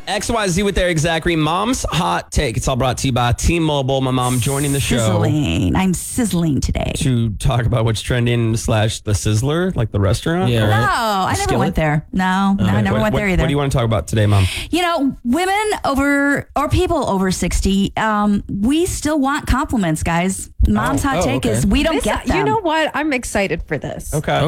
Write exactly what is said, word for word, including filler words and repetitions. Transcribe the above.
X Y Z with Eric Zachary. Mom's Hot Take. It's all brought to you by T-Mobile. My mom joining the show. Sizzling. I'm sizzling today. To talk about what's trending slash the Sizzler, like the restaurant? Yeah, No, right. I never Skillet? went there. No, no, I never what, went what- there either. What do you want to talk about today, Mom? You know, women over or people over sixty, um, we still want compliments, guys. Mom's Oh, hot oh, take okay. is we don't This- get them. You know what? I'm excited for this. Okay.